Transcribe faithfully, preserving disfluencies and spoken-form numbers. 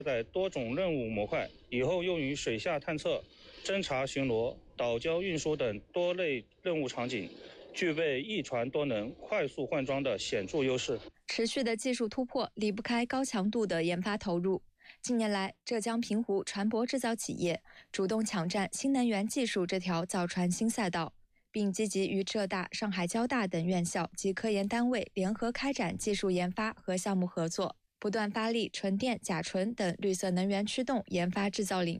载多种任务模块，以后用于水下探测、侦察巡逻、岛礁运输等多类任务场景，具备一船多能、快速换装的显著优势。 持续的技术突破离不开高强度的研发投入。近年来，浙江平湖船舶制造企业主动抢占新能源技术这条造船新赛道，并积极与浙大、上海交大等院校及科研单位联合开展技术研发和项目合作，不断发力纯电、甲醇等绿色能源驱动研发制造领域。